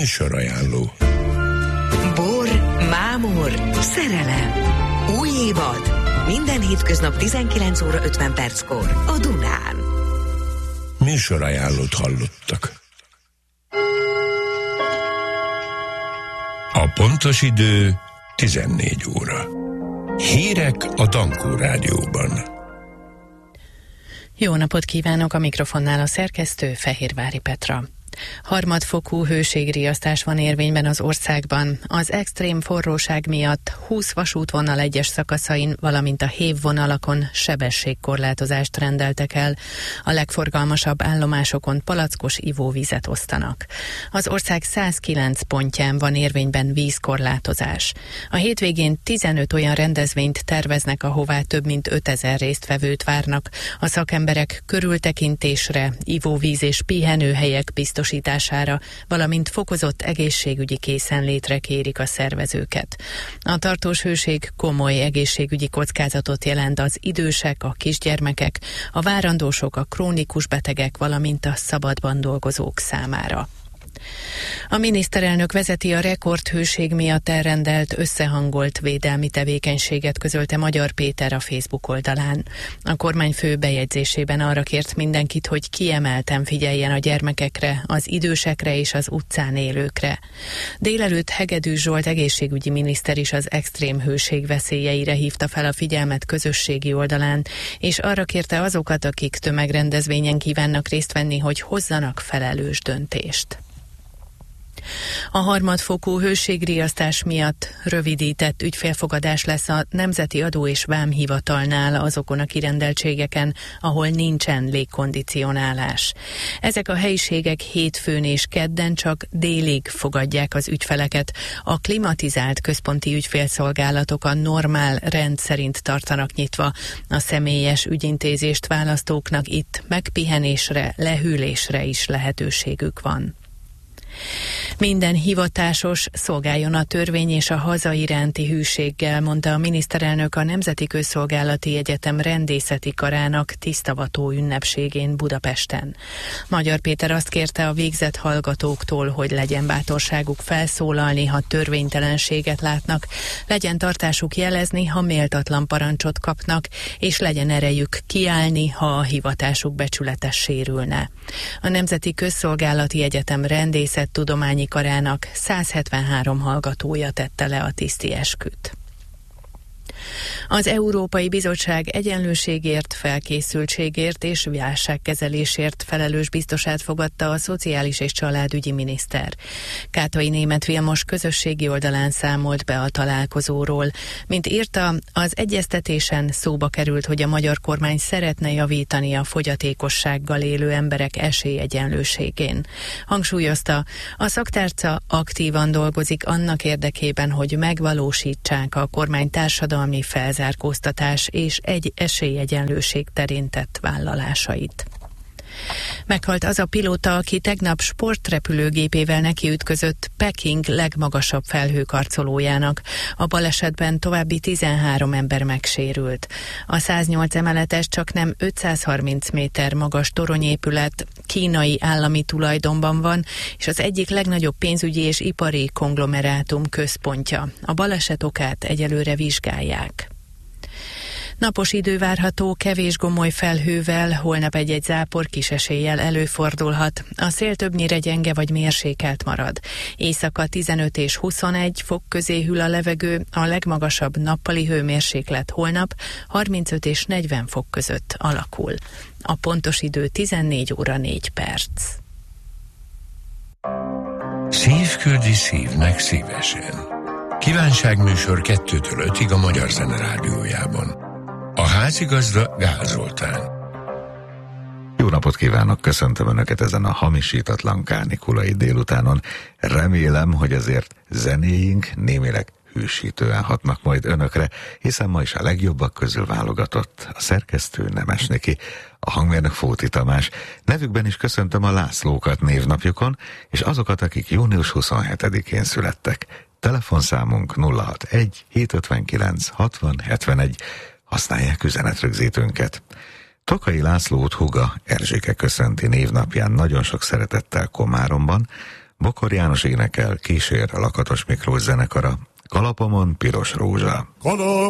Műsorajánló. Bor, mámor, szerelem. Új évad. Minden hétköznap 19 óra 50 perckor a Dunán. Műsorajánlót hallottak. A pontos idő 14 óra. Hírek a Dankó Rádióban. Jó napot kívánok, a mikrofonnál a szerkesztő Fehérvári Petra. Harmadfokú hőségriasztás van érvényben az országban. Az extrém forróság miatt 20 vasútvonal egyes szakaszain, valamint a hévvonalakon sebességkorlátozást rendeltek el. A legforgalmasabb állomásokon palackos ivóvizet osztanak. Az ország 109 pontján van érvényben vízkorlátozás. A hétvégén 15 olyan rendezvényt terveznek, ahová több mint 5000 résztvevőt várnak. A szakemberek körültekintésre, ivóvíz és pihenőhelyek biztosítására, valamint fokozott egészségügyi készenlétre kérik a szervezőket. A tartós hőség komoly egészségügyi kockázatot jelent az idősek, a kisgyermekek, a várandósok, a krónikus betegek, valamint a szabadban dolgozók számára. A miniszterelnök vezeti a rekordhőség miatt elrendelt összehangolt védelmi tevékenységet, közölte Magyar Péter a Facebook oldalán. A kormányfő bejegyzésében arra kért mindenkit, hogy kiemelten figyeljen a gyermekekre, az idősekre és az utcán élőkre. Délelőtt Hegedűs Zsolt egészségügyi miniszter is az extrém hőség veszélyeire hívta fel a figyelmet közösségi oldalán, és arra kérte azokat, akik tömegrendezvényen kívánnak részt venni, hogy hozzanak felelős döntést. A harmadfokú hőségriasztás miatt rövidített ügyfélfogadás lesz a Nemzeti Adó és Vámhivatalnál azokon a kirendeltségeken, ahol nincsen légkondicionálás. Ezek a helyiségek hétfőn és kedden csak délig fogadják az ügyfeleket. A klimatizált központi ügyfélszolgálatok a normál rend szerint tartanak nyitva. A személyes ügyintézést választóknak itt megpihenésre, lehűlésre is lehetőségük van. Minden hivatásos szolgáljon a törvény és a haza iránti hűséggel, mondta a miniszterelnök a Nemzeti Közszolgálati Egyetem rendészeti karának tisztavató ünnepségén Budapesten. Magyar Péter azt kérte a végzett hallgatóktól, hogy legyen bátorságuk felszólalni, ha törvénytelenséget látnak, legyen tartásuk jelezni, ha méltatlan parancsot kapnak, és legyen erejük kiállni, ha a hivatásuk becsülete sérülne. A Nemzeti Közszolgálati Egyetem rendészettudományi karának 173 hallgatója tette le a tiszti esküt. Az Európai Bizottság egyenlőségért, felkészültségért és válságkezelésért felelős biztosát fogadta a Szociális és Családügyi miniszter. Kátai Németh Vilmos közösségi oldalán számolt be a találkozóról. Mint írta, az egyeztetésen szóba került, hogy a magyar kormány szeretne javítani a fogyatékossággal élő emberek esélyegyenlőségén. Hangsúlyozta, a szaktárca aktívan dolgozik annak érdekében, hogy megvalósítsák a kormány társadalmi felzárkóztatás és egy esélyegyenlőség terén tett vállalásait. Meghalt az a pilóta, aki tegnap sportrepülőgépével nekiütközött Peking legmagasabb felhőkarcolójának. A balesetben további 13 ember megsérült. A 108 emeletes, csaknem 530 méter magas toronyépület kínai állami tulajdonban van, és az egyik legnagyobb pénzügyi és ipari konglomerátum központja. A baleset okát egyelőre vizsgálják. Napos idő várható, kevés gomoly felhővel, holnap egy-egy zápor kis eséllyel előfordulhat. A szél többnyire gyenge vagy mérsékelt marad. Éjszaka 15 és 21 fok közé hűl a levegő, a legmagasabb nappali hőmérséklet holnap 35 és 40 fok között alakul. A pontos idő 14 óra 4 perc. Szívküldi szívnek szívesen. Kívánságműsor 2-től 5-ig a Magyar Zene Rádiójában. A házigazda Gál Zoltán. Jó napot kívánok, köszöntöm Önöket ezen a hamisítatlan kánikulai délutánon. Remélem, hogy azért zenéink némileg hűsítően hatnak majd Önökre, hiszen ma is a legjobbak közül válogatott a szerkesztő Nemes Niki, a hangmérnök Fóti Tamás. Nevükben is köszöntöm a Lászlókat névnapjukon, és azokat, akik június 27-én születtek. Telefonszámunk 061 759 60 71. Használják üzenetrögzítőnket. Tokai Lászlót húga Erzséke köszönti névnapján nagyon sok szeretettel Komáromban, Bokor János énekel, kísér a Lakatos Miklós zenekara, Kalapomon piros rózsa.